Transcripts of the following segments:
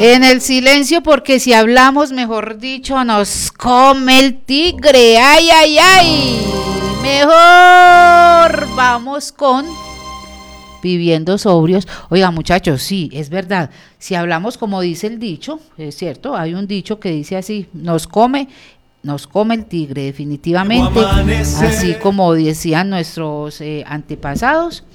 En el silencio, porque si hablamos, mejor dicho, nos come el tigre. ¡Ay, ay, ay! Mejor vamos con viviendo sobrios. Oiga, muchachos, sí, es verdad. Si hablamos como dice el dicho, es cierto, hay un dicho que dice así, nos come el tigre, definitivamente, así como decían nuestros antepasados.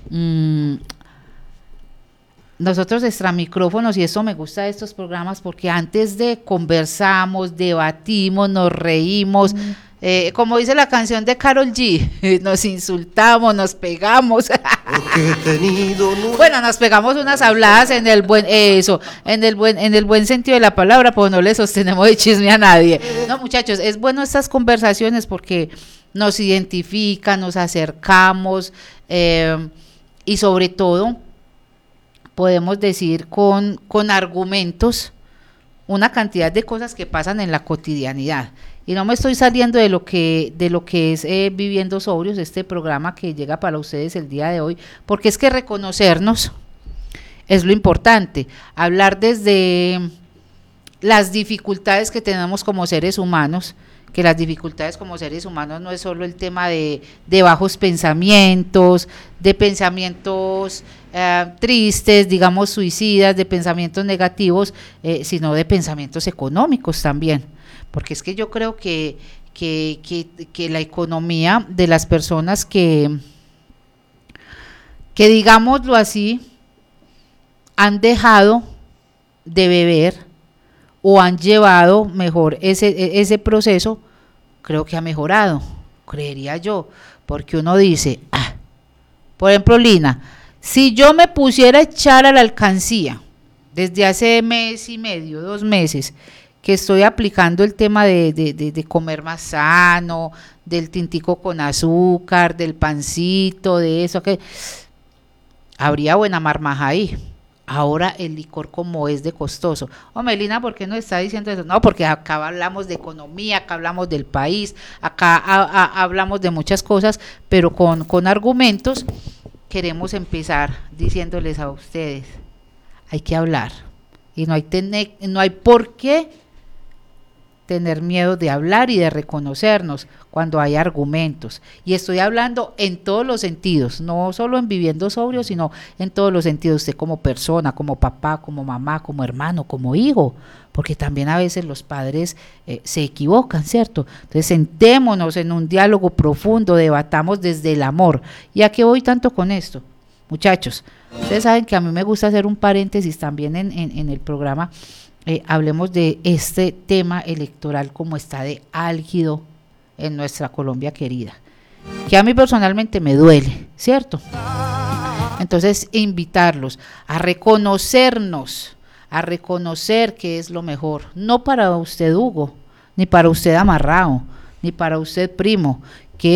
Nosotros extra micrófonos, y eso me gusta de estos programas, porque antes de conversamos, debatimos, nos reímos, como dice la canción de Karol G, nos insultamos, nos pegamos. Bueno, nos pegamos unas habladas en el buen sentido de la palabra, pues no le sostenemos de chisme a nadie. No, muchachos, es bueno estas conversaciones porque nos identifican, nos acercamos, y sobre todo podemos decir con argumentos una cantidad de cosas que pasan en la cotidianidad. Y no me estoy saliendo de lo que es Viviendo Sobrios, este programa que llega para ustedes el día de hoy, porque es que reconocernos es lo importante, hablar desde las dificultades que tenemos como seres humanos, que las dificultades como seres humanos no es solo el tema de bajos pensamientos, de pensamientos tristes, digamos suicidas, de pensamientos negativos, sino de pensamientos económicos también, porque es que yo creo que la economía de las personas que digámoslo así, han dejado de beber o han llevado mejor ese proceso, creo que ha mejorado, creería yo, porque uno dice, por ejemplo, Lina, si yo me pusiera a echar a la alcancía desde hace mes y medio, 2 meses, que estoy aplicando el tema de comer más sano, del tintico con azúcar, del pancito, de eso, que habría buena marmaja ahí. Ahora el licor como es de costoso. Melina, ¿por qué no está diciendo eso? No, porque acá hablamos de economía, acá hablamos del país, acá hablamos de muchas cosas, pero con argumentos. Queremos empezar diciéndoles a ustedes, hay que hablar, y no hay por qué tener miedo de hablar y de reconocernos cuando hay argumentos, y estoy hablando en todos los sentidos, no solo en Viviendo Sobrio, sino en todos los sentidos, usted como persona, como papá, como mamá, como hermano, como hijo, porque también a veces los padres se equivocan, ¿cierto? Entonces sentémonos en un diálogo profundo, debatamos desde el amor. ¿Y a qué voy tanto con esto? Muchachos, ustedes saben que a mí me gusta hacer un paréntesis también en el programa. Hablemos de este tema electoral como está de álgido en nuestra Colombia querida, que a mí personalmente me duele, ¿cierto? Entonces invitarlos a reconocernos, a reconocer que es lo mejor, no para usted Hugo, ni para usted Amarrao, ni para usted Primo, que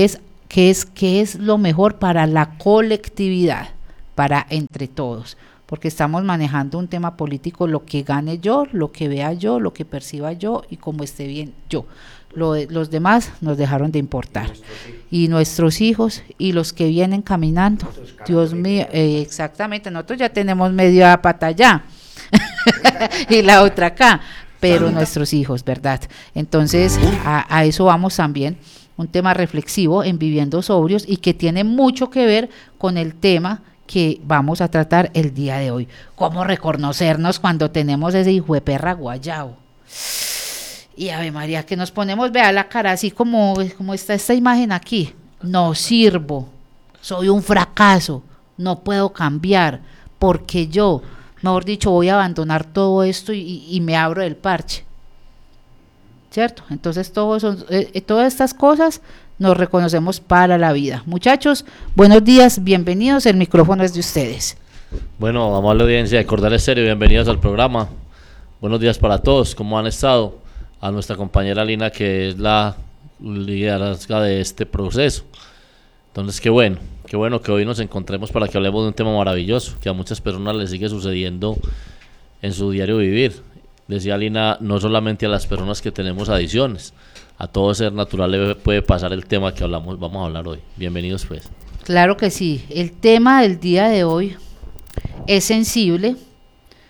es lo mejor para la colectividad, para entre todos, porque estamos manejando un tema político, lo que gane yo, lo que vea yo, lo que perciba yo y como esté bien yo. Los demás nos dejaron de importar. Y nuestros hijos y los que vienen caminando, Dios mío, exactamente, nosotros ya tenemos media pata allá y la otra acá, pero nuestros hijos, ¿verdad? Entonces, a eso vamos también, un tema reflexivo en Viviendo Sobrios y que tiene mucho que ver con el tema que vamos a tratar el día de hoy. ¿Cómo reconocernos cuando tenemos ese hijo de perra guayao? Y Ave María, que nos ponemos, vea la cara así como está esta imagen aquí. No sirvo, soy un fracaso, no puedo cambiar, porque yo, mejor dicho, voy a abandonar todo esto y me abro del parche. ¿Cierto? Entonces todas estas cosas nos reconocemos para la vida. Muchachos, buenos días, bienvenidos, el micrófono es de ustedes. Bueno, amable audiencia de Cordel Estéreo, bienvenidos al programa. Buenos días para todos, ¿cómo han estado? A nuestra compañera Lina, que es la liderazga de este proceso. Entonces, qué bueno que hoy nos encontremos para que hablemos de un tema maravilloso, que a muchas personas les sigue sucediendo en su diario vivir. Decía Lina, no solamente a las personas que tenemos adicciones, a todo ser natural le puede pasar el tema que vamos a hablar hoy. Bienvenidos pues. Claro que sí, el tema del día de hoy es sensible,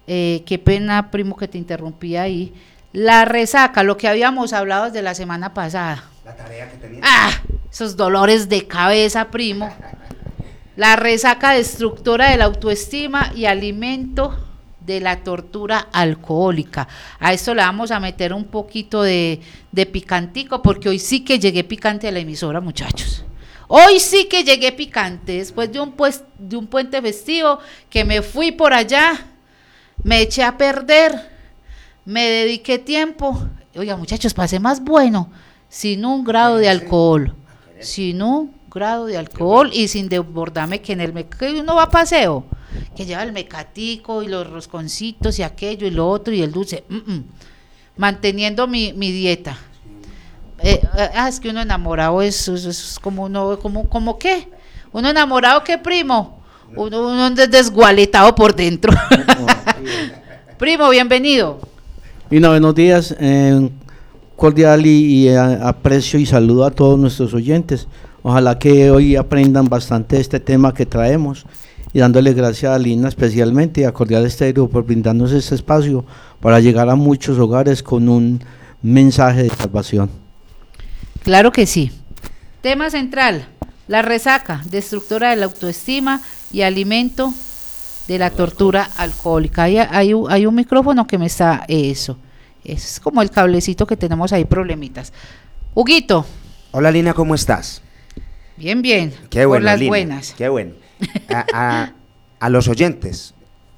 Qué pena, primo, que te interrumpí ahí. La resaca, lo que habíamos hablado desde la semana pasada. La tarea que tenía. Esos dolores de cabeza, primo. La resaca destructora de la autoestima y alimento de la tortura alcohólica. A esto le vamos a meter un poquito de picantico, porque hoy sí que llegué picante a la emisora, muchachos. Hoy sí que llegué picante, después de un puente festivo, que me fui por allá, me eché a perder, me dediqué tiempo. Oiga, muchachos, pasé más bueno, sin un grado de alcohol, sin un grado de alcohol y sin desbordarme, que en el que uno va a paseo, que lleva el mecatico y los rosconcitos y aquello y lo otro y el dulce, manteniendo mi dieta. Es que uno enamorado es como uno, como qué, uno enamorado, ¿qué, primo? Uno desgualetado por dentro. Primo, bienvenido. Lina, buenos días, cordial y aprecio y saludo a todos nuestros oyentes. Ojalá que hoy aprendan bastante de este tema que traemos, y dándole gracias a Lina especialmente y a Cordial Estéreo por brindarnos este espacio para llegar a muchos hogares con un mensaje de salvación. Claro que sí. Tema central: la resaca destructora de la autoestima y alimento de la tortura alcohólica. Hay un micrófono que me está, eso es como el cablecito que tenemos ahí, problemitas. Huguito. Hola, Lina, ¿cómo estás? Bien, qué bueno, por las Lina, buenas. Qué bueno. A los oyentes,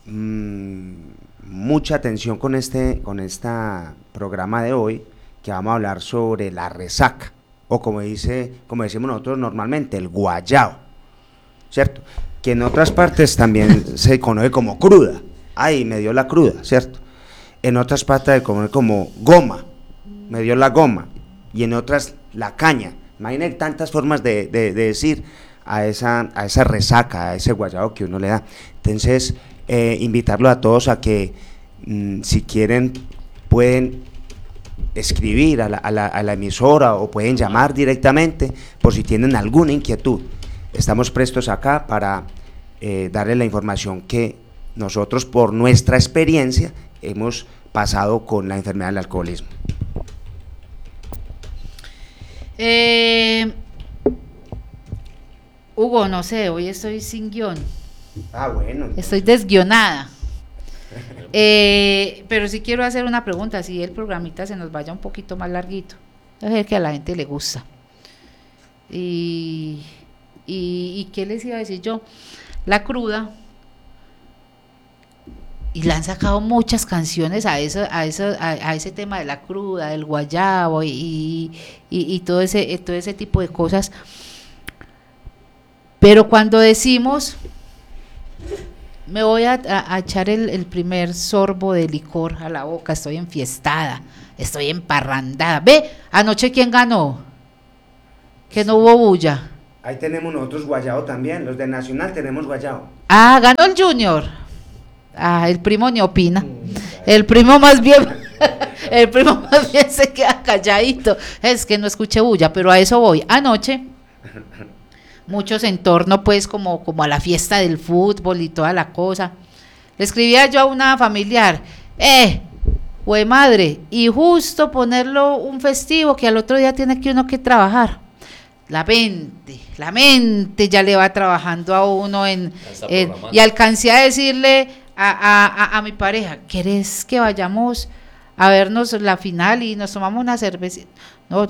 mucha atención con este programa de hoy, que vamos a hablar sobre la resaca, o como decimos nosotros normalmente, el guayao, ¿cierto? Que en otras partes también se conoce como cruda. Ay, me dio la cruda, ¿cierto? En otras partes se conoce como goma, me dio la goma, y en otras la caña. Imaginen tantas formas de decir a esa resaca, a ese guayabo que uno le da. Entonces, invitarlos a todos a que, si quieren, pueden escribir a la emisora, o pueden llamar directamente por si tienen alguna inquietud. Estamos prestos acá para darle la información que nosotros, por nuestra experiencia, hemos pasado con la enfermedad del alcoholismo. Hugo, no sé, hoy estoy sin guión. Bueno. Estoy desguionada. Pero sí quiero hacer una pregunta, si el programita se nos vaya un poquito más larguito. Es ver que a la gente le gusta. Y ¿qué les iba a decir yo? La cruda. Y le han sacado muchas canciones a ese tema de la cruda, del guayabo y todo ese tipo de cosas. Pero cuando decimos, me voy a echar el primer sorbo de licor a la boca, estoy enfiestada, estoy emparrandada. Ve, anoche ¿quién ganó? Que no hubo bulla. Ahí tenemos nosotros guayabo también, los de Nacional tenemos guayabo. Ganó el Junior. El primo ni opina. El primo más bien se queda calladito. Es que no escuché bulla, pero a eso voy. Anoche, muchos en torno pues como a la fiesta del fútbol y toda la cosa. Le escribía yo a una familiar, güey madre, y justo ponerlo un festivo que al otro día tiene que uno que trabajar. La mente ya le va trabajando a uno y alcancé a decirle a mi pareja, ¿querés que vayamos a vernos la final y nos tomamos una cerveza? No.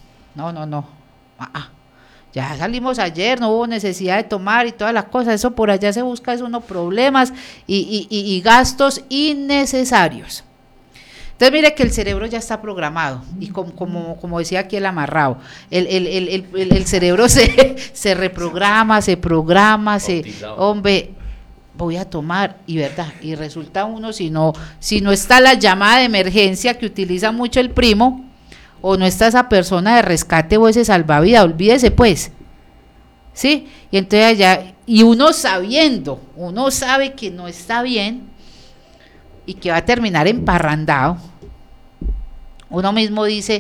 Ya salimos ayer, no hubo necesidad de tomar y todas las cosas. Eso por allá se busca, es unos problemas y gastos innecesarios. Entonces mire que el cerebro ya está programado, y como decía aquí el amarrado, el cerebro se reprograma, hombre, voy a tomar, y verdad, y resulta uno, si no está la llamada de emergencia que utiliza mucho el primo, o no está esa persona de rescate o ese salvavidas, olvídese pues, ¿sí? Y entonces allá, y uno sabe que no está bien, y que va a terminar emparrandado, uno mismo dice,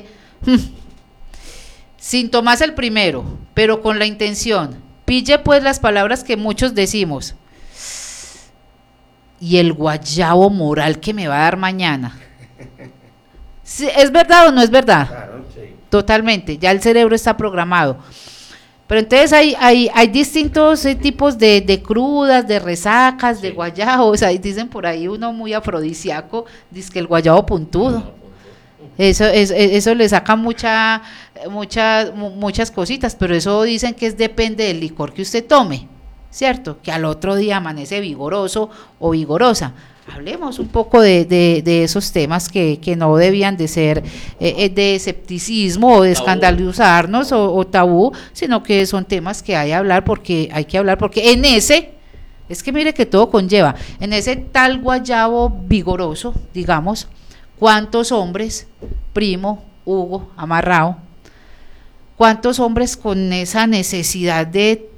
sin tomarse el primero, pero con la intención, pille pues las palabras que muchos decimos, y el guayabo moral que me va a dar mañana. ¿Sí, ¿es verdad o no es verdad? Claro, sí. Totalmente, ya el cerebro está programado. Pero entonces hay distintos tipos de crudas, de resacas, de guayabos. Ahí dicen por ahí uno muy afrodisíaco, dice que el guayabo puntudo. Eso le saca muchas cositas, pero eso dicen que depende del licor que usted tome, ¿cierto? Que al otro día amanece vigoroso o vigorosa. Hablemos un poco de esos temas que no debían de ser de escepticismo o de escandalizarnos o tabú, sino que son temas que hay que hablar porque en ese, es que mire que todo conlleva, en ese tal guayabo vigoroso, digamos, ¿cuántos hombres, Primo, Hugo, Amarrao, cuántos hombres con esa necesidad de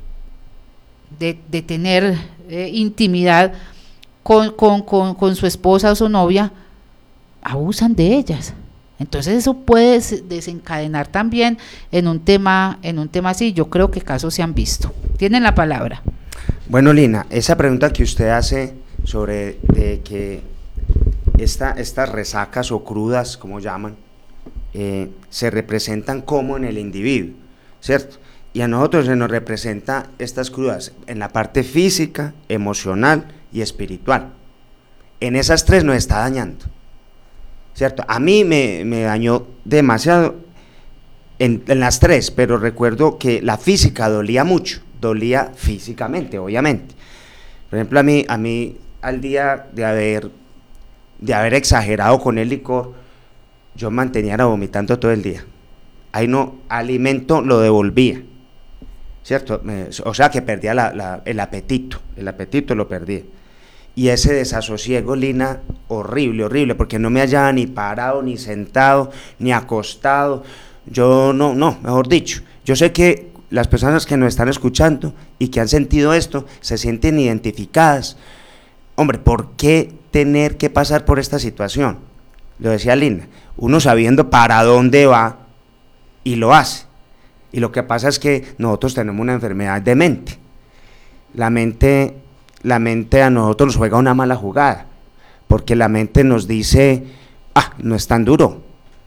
tener intimidad con su esposa o su novia, abusan de ellas? Entonces eso puede desencadenar también en un tema así. Yo creo que casos se han visto. Tienen la palabra. Bueno, Lina, esa pregunta que usted hace sobre de que estas resacas o crudas, como llaman, se representan como en el individuo, ¿cierto? Y a nosotros se nos representa estas crudas en la parte física, emocional y espiritual. En esas tres nos está dañando, ¿cierto? A mí me dañó demasiado en las tres, pero recuerdo que la física dolía mucho, dolía físicamente, obviamente. Por ejemplo, a mí al día de haber exagerado con el licor, yo mantenía vomitando todo el día. Ahí no, alimento lo devolvía, ¿cierto? O sea que perdía el apetito lo perdía. Y ese desasosiego, Lina, horrible, porque no me hallaba ni parado, ni sentado, ni acostado. Yo no, mejor dicho, yo sé que las personas que nos están escuchando y que han sentido esto, se sienten identificadas. Hombre, ¿por qué tener que pasar por esta situación? Lo decía Lina, uno sabiendo para dónde va y lo hace. Y lo que pasa es que nosotros tenemos una enfermedad de mente. La mente a nosotros nos juega una mala jugada, porque la mente nos dice, no es tan duro,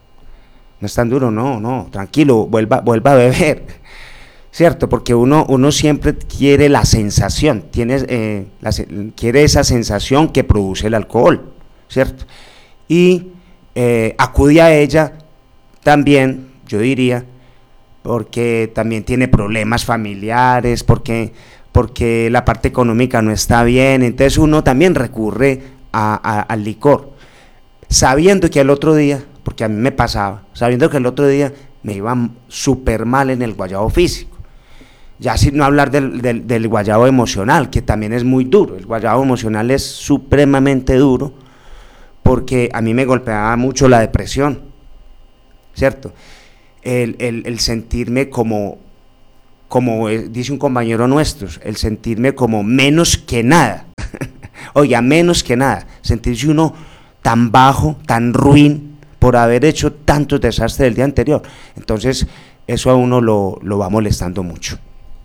no, tranquilo, vuelva a beber, ¿cierto? Porque uno siempre quiere la sensación, quiere esa sensación que produce el alcohol, ¿cierto? Y acude a ella también, yo diría, porque también tiene problemas familiares, porque la parte económica no está bien, entonces uno también recurre al licor, sabiendo que el otro día, porque a mí me pasaba, sabiendo que el otro día me iba súper mal en el guayabo físico, ya sin no hablar del guayabo emocional, que también es muy duro. El guayabo emocional es supremamente duro, porque a mí me golpeaba mucho la depresión, ¿cierto? El sentirme como dice un compañero nuestro, el sentirme como menos que nada, oiga, menos que nada, sentirse uno tan bajo, tan ruin, por haber hecho tantos desastres del día anterior. Entonces, eso a uno lo va molestando mucho.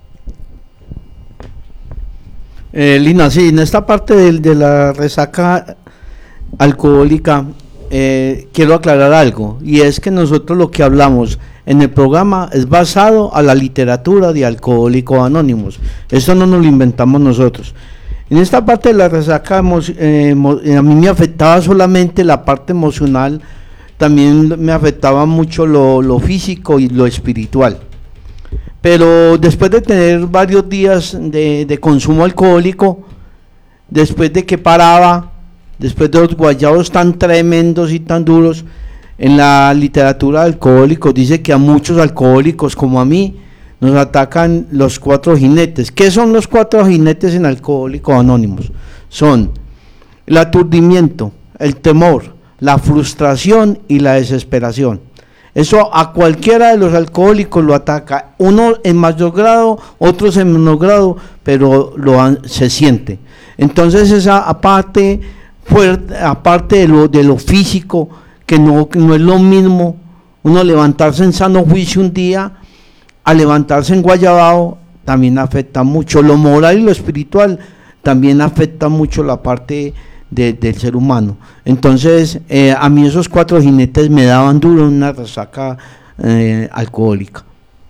Lina, sí, en esta parte de la resaca alcohólica, quiero aclarar algo, y es que nosotros lo que hablamos en el programa es basado a la literatura de Alcohólicos Anónimos. Esto no nos lo inventamos nosotros. En esta parte de la resaca, a mí me afectaba solamente la parte emocional, también me afectaba mucho lo físico y lo espiritual. Pero después de tener varios días de consumo alcohólico, después de que paraba, después de los guayabos tan tremendos y tan duros, en la literatura de alcohólicos dice que a muchos alcohólicos como a mí nos atacan los 4 jinetes. ¿Qué son los 4 jinetes en Alcohólicos Anónimos? Son el aturdimiento, el temor, la frustración y la desesperación. Eso a cualquiera de los alcohólicos lo ataca, uno en mayor grado, otros en menor grado, pero se siente. Entonces esa parte de lo físico, que no es lo mismo uno levantarse en sano juicio un día a levantarse en guayabao, también afecta mucho. Lo moral y lo espiritual también afecta mucho la parte del ser humano. Entonces, a mí esos 4 jinetes me daban duro en una resaca alcohólica.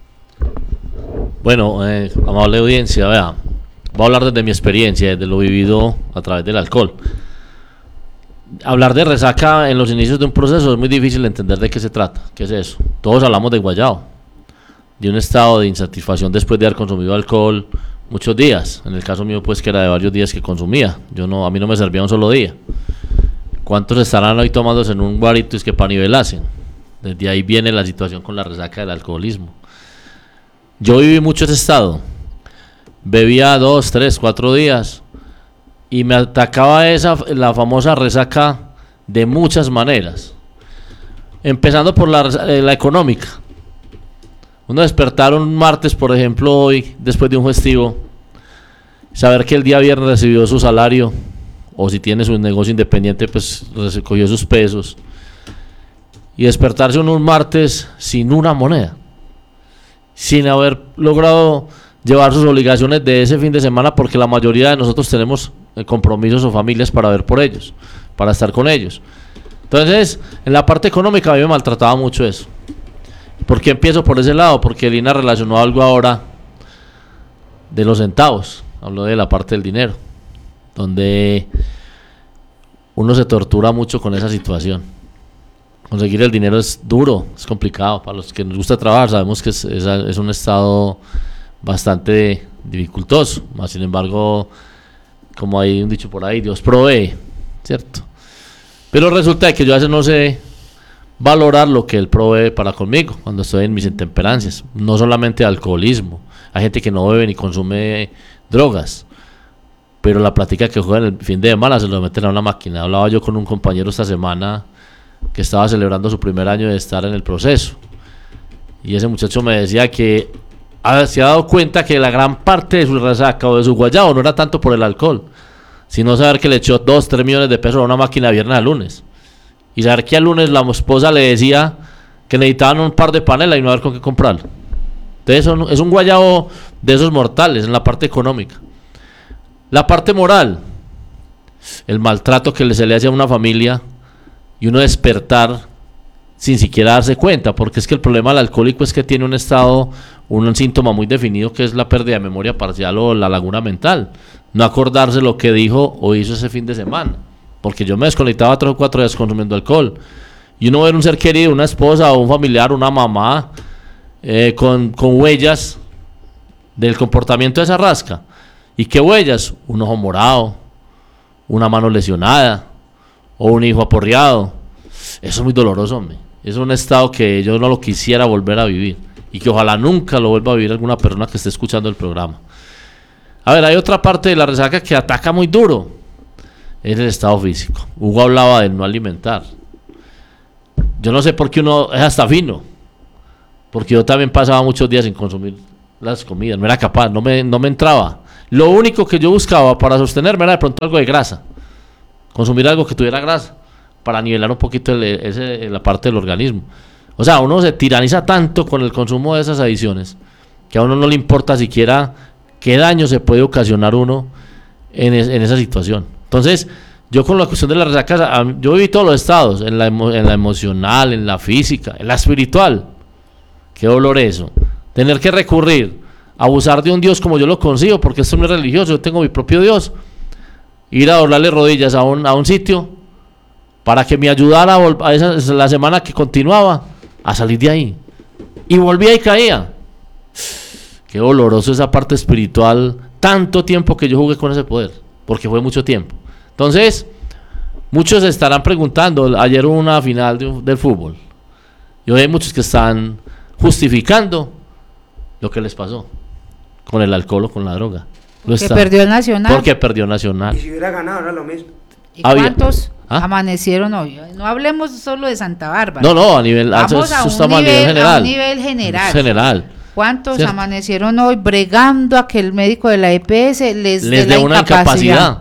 Bueno, amable audiencia, vea, voy a hablar desde mi experiencia, desde lo vivido a través del alcohol. Hablar de resaca en los inicios de un proceso es muy difícil de entender de qué se trata, qué es eso. Todos hablamos de guayao, de un estado de insatisfacción después de haber consumido alcohol muchos días. En el caso mío, pues, que era de varios días que consumía. A mí no me servía un solo día. ¿Cuántos estarán hoy tomándose en un guarito y es que para nivelasen? Desde ahí viene la situación con la resaca del alcoholismo. Yo viví mucho ese estado. Bebía 2, 3, 4 días y me atacaba la famosa resaca de muchas maneras. Empezando por la económica. Uno despertar un martes, por ejemplo, hoy, después de un festivo, saber que el día viernes recibió su salario, o si tiene su negocio independiente, pues recogió sus pesos, y despertarse un martes sin una moneda, sin haber logrado llevar sus obligaciones de ese fin de semana, porque la mayoría de nosotros tenemos compromisos o familias para ver por ellos, para estar con ellos. Entonces, en la parte económica a mí me maltrataba mucho eso. ¿Por qué empiezo por ese lado? Porque Lina relacionó algo ahora de los centavos, habló de la parte del dinero, donde uno se tortura mucho con esa situación. Conseguir el dinero es duro, es complicado. Para los que nos gusta trabajar sabemos que es un estado bastante dificultoso, más sin embargo, como hay un dicho por ahí, Dios provee, ¿cierto? Pero resulta que yo a veces no sé valorar lo que Él provee para conmigo cuando estoy en mis intemperancias, no solamente alcoholismo. Hay gente que no bebe ni consume drogas, pero la plática que juega en el fin de semana se lo meten a una máquina. Hablaba yo con un compañero esta semana que estaba celebrando su primer año de estar en el proceso, y ese muchacho me decía que se ha dado cuenta que la gran parte de su resaca o de su guayabo no era tanto por el alcohol, sino saber que le echó 2, 3 millones de pesos a una máquina de viernes a lunes, y saber que al lunes la esposa le decía que necesitaban un par de panelas y no haber con qué comprarlo. Entonces es un guayabo de esos mortales en la parte económica. La parte moral, el maltrato que se le hace a una familia y uno despertar sin siquiera darse cuenta, porque es que el problema del alcohólico es que tiene un síntoma muy definido, que es la pérdida de memoria parcial o la laguna mental, no acordarse lo que dijo o hizo ese fin de semana, porque yo me desconectaba 3 o 4 días consumiendo alcohol, y uno ver un ser querido, una esposa o un familiar, una mamá, con huellas del comportamiento de esa rasca. ¿Y qué huellas? Un ojo morado, una mano lesionada o un hijo aporreado. Eso es muy doloroso, hombre. Es un estado que yo no lo quisiera volver a vivir, y que ojalá nunca lo vuelva a vivir alguna persona que esté escuchando el programa. A ver, hay otra parte de la resaca que ataca muy duro, es el estado físico. Hugo hablaba de no alimentar. Yo no sé por qué uno es hasta fino, porque yo también pasaba muchos días sin consumir las comidas, no era capaz, no me entraba. Lo único que yo buscaba para sostenerme era de pronto algo de grasa, consumir algo que tuviera grasa, para nivelar un poquito la parte del organismo. O sea, uno se tiraniza tanto con el consumo de esas adiciones que a uno no le importa siquiera qué daño se puede ocasionar uno en esa situación. Entonces, yo con la cuestión de la resaca, yo viví todos los estados, en la emocional, en la física, en la espiritual. Qué dolor eso. Tener que recurrir a abusar de un Dios como yo lo consigo, porque esto no es religioso, yo tengo mi propio Dios. Ir a doblarle rodillas a un sitio para que me ayudara la semana que continuaba a salir de ahí. Y volvía y caía. Qué doloroso esa parte espiritual. Tanto tiempo que yo jugué con ese poder, porque fue mucho tiempo. Entonces, muchos se estarán preguntando, ayer hubo una final del fútbol, y hoy hay muchos que están justificando lo que les pasó con el alcohol o con la droga. Porque perdió el Nacional. Porque perdió Nacional. Y si hubiera ganado era lo mismo. ¿Y cuántos amanecieron hoy? No hablemos solo de Santa Bárbara. No, a nivel, vamos a un nivel general. ¿Cuántos ¿cierto? Amanecieron hoy bregando a que el médico de la EPS les dé una incapacidad?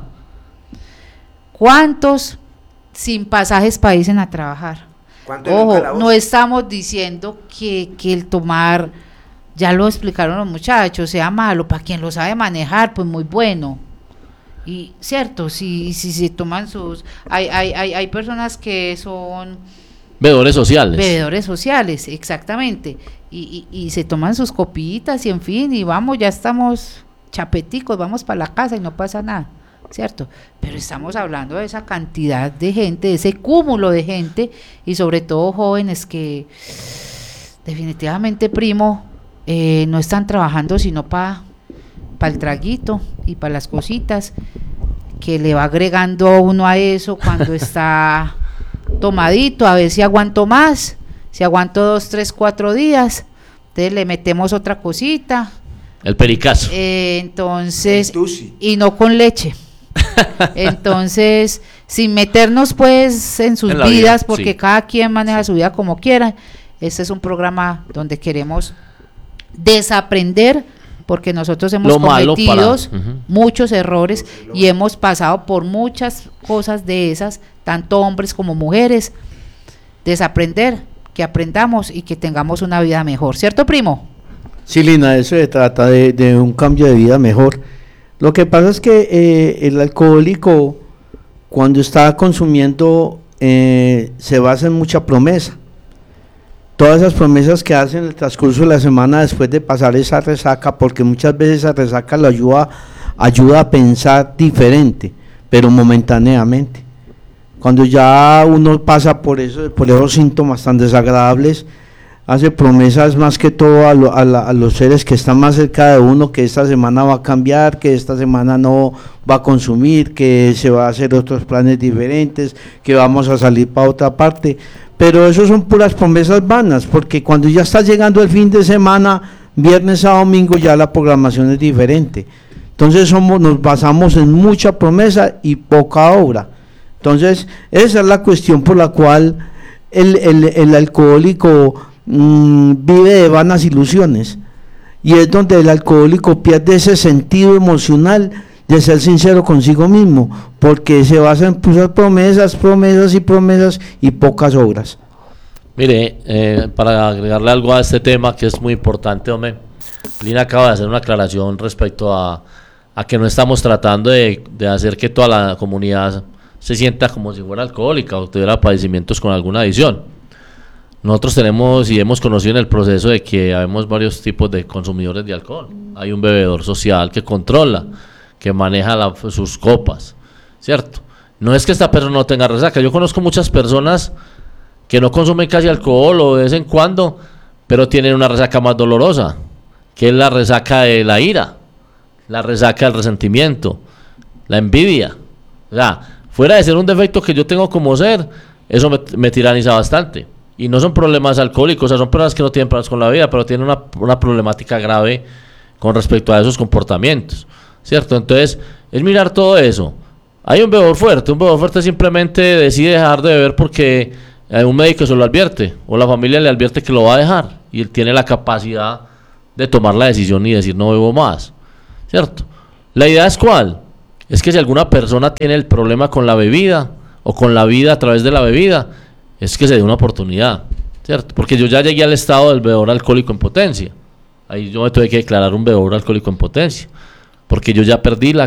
¿Cuántos sin pasajes para irse a trabajar? Ojo, no estamos diciendo que el tomar, ya lo explicaron los muchachos, sea malo. Para quien lo sabe manejar, pues muy bueno. Y cierto, si se toman sus... Hay personas que son Bebedores sociales. bebedores sociales, exactamente, y se toman sus copitas y en fin, y vamos, ya estamos chapeticos, vamos para la casa y no pasa nada, ¿cierto? Pero estamos hablando de esa cantidad de gente, de ese cúmulo de gente, y sobre todo jóvenes que definitivamente, primo, no están trabajando sino para el traguito y para las cositas que le va agregando uno a eso cuando está tomadito, a ver si aguanto más, si aguanto 2, 3, 4 días, entonces le metemos otra cosita, El pericazo. entonces, El tusi. y no con leche, entonces, sin meternos pues en sus En la vidas, vida, porque sí. cada quien maneja su vida como quiera. Este es un programa donde queremos desaprender, porque nosotros hemos Lo malo cometido para- Ujú. muchos errores y hemos pasado por muchas cosas de esas, tanto hombres como mujeres. Desaprender, que aprendamos y que tengamos una vida mejor, ¿cierto, primo? Sí, Lina, eso se trata de un cambio de vida mejor. Lo que pasa es que el alcohólico, cuando está consumiendo, se basa en mucha promesa. Todas esas promesas que hace en el transcurso de la semana después de pasar esa resaca, porque muchas veces esa resaca lo ayuda a pensar diferente, pero momentáneamente. Cuando ya uno pasa por esos síntomas tan desagradables, hace promesas más que todo a los seres que están más cerca de uno, que esta semana va a cambiar, que esta semana no va a consumir, que se va a hacer otros planes diferentes, que vamos a salir para otra parte. Pero eso son puras promesas vanas, porque cuando ya está llegando el fin de semana, viernes a domingo, ya la programación es diferente. Entonces nos basamos en mucha promesa y poca obra. Entonces esa es la cuestión por la cual el alcohólico vive de vanas ilusiones, y es donde el alcohólico pierde ese sentido emocional de ser sincero consigo mismo, porque se basa en puras promesas y pocas obras. Mire, para agregarle algo a este tema que es muy importante, hombre, Lina acaba de hacer una aclaración respecto a que no estamos tratando de hacer que toda la comunidad se sienta como si fuera alcohólica o tuviera padecimientos con alguna adicción. Nosotros tenemos y hemos conocido en el proceso de que habemos varios tipos de consumidores de alcohol. Hay un bebedor social que controla, que maneja sus copas, ¿cierto? No es que esta persona no tenga resaca. Yo conozco muchas personas que no consumen casi alcohol o de vez en cuando, pero tienen una resaca más dolorosa, que es la resaca de la ira, la resaca del resentimiento, la envidia. O sea, fuera de ser un defecto que yo tengo como ser, eso me tiraniza bastante. Y no son problemas alcohólicos, o sea, son personas que no tienen problemas con la vida, pero tienen una problemática grave con respecto a esos comportamientos, ¿cierto? Entonces, es mirar todo eso. Hay un bebedor fuerte simplemente decide dejar de beber porque un médico se lo advierte, o la familia le advierte que lo va a dejar, y él tiene la capacidad de tomar la decisión y decir no bebo más, ¿cierto? La idea es ¿cuál? Es que si alguna persona tiene el problema con la bebida, o con la vida a través de la bebida, es que se dé una oportunidad, ¿cierto? Porque yo ya llegué al estado del bebedor alcohólico en potencia. Ahí yo me tuve que declarar un bebedor alcohólico en potencia, porque yo ya perdí la